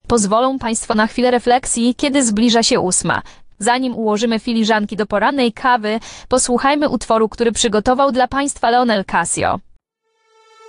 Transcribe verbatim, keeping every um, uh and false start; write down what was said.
Pozwolą Państwo na chwilę refleksji, kiedy zbliża się ósma. Zanim ułożymy filiżanki do porannej kawy, posłuchajmy utworu, który przygotował dla Państwa Leonel Casio.